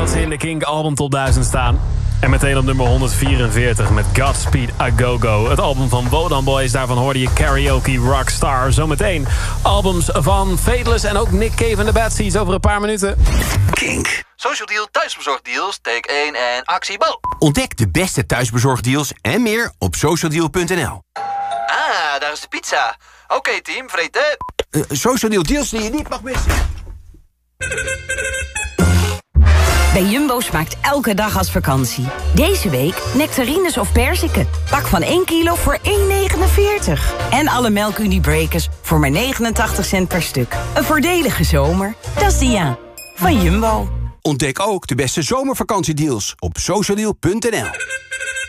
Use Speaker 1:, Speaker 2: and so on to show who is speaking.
Speaker 1: dat ze in de Kink album Top 1000 staan. En meteen op nummer 144 met Godspeed A Go-Go. Het album van Wodan Boys, daarvan hoorde je Karaoke Rockstar. Zometeen albums van Faithless en ook Nick Cave en de Bad Seeds over een paar minuten.
Speaker 2: Kink.
Speaker 3: Social Deal thuisbezorgdeals, take 1 en actie bal.
Speaker 2: Ontdek de beste thuisbezorgdeals en meer op socialdeal.nl.
Speaker 3: Ah, daar is de pizza. Oké, team, vreten.
Speaker 2: Social Deal deals die je niet mag missen.
Speaker 4: Bij Jumbo smaakt elke dag als vakantie. Deze week nectarines of perziken. Pak van 1 kilo voor 1,49. En alle melk-Uniebreakers voor maar 89 cent per stuk. Een voordelige zomer. Dat is Dia van Jumbo.
Speaker 2: Ontdek ook de beste zomervakantiedeals op socialdeal.nl.